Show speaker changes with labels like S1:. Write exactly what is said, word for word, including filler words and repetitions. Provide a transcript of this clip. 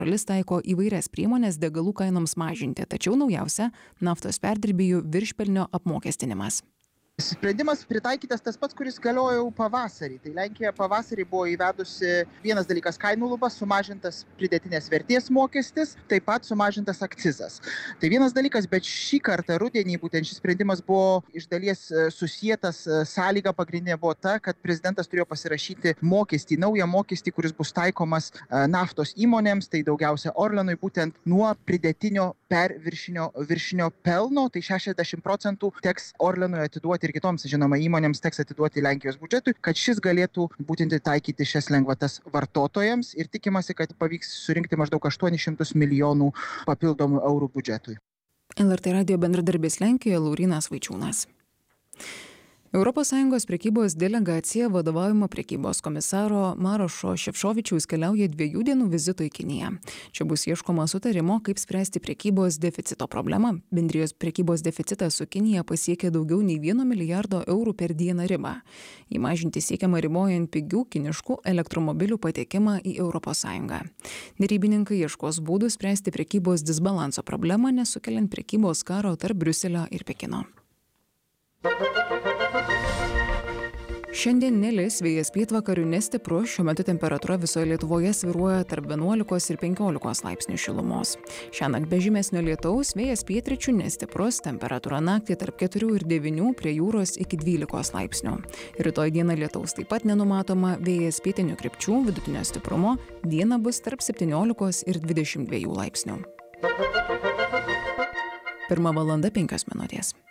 S1: šalis taiko įvairias priemones degalų kainoms mažinti, tačiau naujausia - naftos perdirbėjų viršpelnio apmokestinimas.
S2: Sprendimas pritaikytas tas pats, kuris galiojo jau pavasarį. Tai Lenkija pavasarį buvo įvedusi vienas dalykas kainų lubas, sumažintas pridėtinės vertės mokestis, taip pat sumažintas akcizas. Tai vienas dalykas, bet šį kartą rudenį būtent šis sprendimas buvo iš dalies susietas, sąlyga pagrindinė buvo ta, kad prezidentas turėjo pasirašyti mokestį, naują mokestį, kuris bus taikomas naftos įmonėms, tai daugiausia Orlenui, būtent nuo pridėtinio perviršinio viršinio pelno, tai šešiasdešimt procentų teks Orlenui atiduoti ir kitoms, žinoma, įmonėms teks atiduoti Lenkijos biudžetui, kad šis galėtų būtent taikyti šias lengvatas vartotojams ir tikimasi, kad pavyks surinkti maždaug aštuonis šimtus milijonų papildomų eurų biudžetui.
S1: L R T radijo bendradarbis Lenkijoje Laurynas Vaičiūnas. Europos Sąjungos prekybos delegacija vadovaujama prekybos komisaro Marošo Šefčovičiaus keliauja dviejų dienų vizito į Kiniją. Čia bus ieškoma sutarimo, kaip spręsti prekybos deficito problemą. Bendrijos prekybos deficitas su Kinija pasiekė daugiau nei vieno milijardo eurų per dieną ribą. Jį mažinti siekiama ribojant pigių kiniškų elektromobilių patekimą į Europos Sąjungą. Derybininkai ieškos būdų spręsti prekybos disbalanso problemą, nesukeliant prekybos karo tarp Briuselio ir Pekino. Šiandien nelis, vėjas pietvakarių nestiprus, šiuo metu temperatūra visoje Lietuvoje svyruoja tarp vienuolikos ir penkiolikos laipsnių šilumos. Šiąnakt be žymesnio lietaus, vėjas pietryčių nestiprus, temperatūra naktį tarp keturių ir devynių, prie jūros iki dvylikos laipsnių. Rytoj dieną lietaus taip pat nenumatoma, vėjas pietinių krypčių, vidutinio stiprumo, dieną bus tarp septyniolikos ir dvidešimt dviejų laipsnių. Pirma valanda penkios minutės.